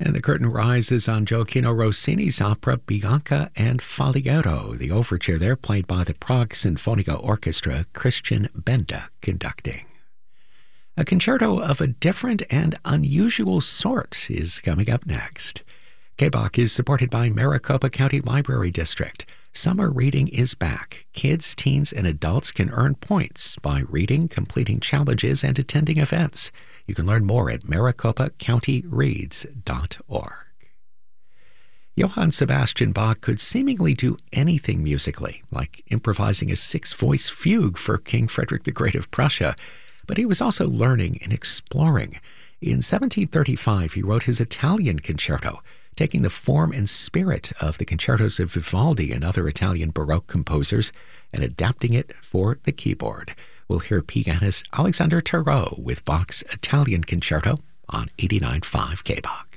And the curtain rises on Gioacchino Rossini's opera Bianca and Faliero, the overture there played by the Prague Sinfonica Orchestra, Christian Benda conducting. A concerto of a different and unusual sort is coming up next. KBOC is supported by Maricopa County Library District. Summer reading is back. Kids, teens, and adults can earn points by reading, completing challenges, and attending events. You can learn more at maricopacountyreads.org. Johann Sebastian Bach could seemingly do anything musically, like improvising a six-voice fugue for King Frederick the Great of Prussia, but he was also learning and exploring. In 1735, he wrote his Italian concerto, taking the form and spirit of the concertos of Vivaldi and other Italian Baroque composers and adapting it for the keyboard. We'll hear pianist Alexander Tarot with Bach's Italian Concerto on 89.5 KBOC.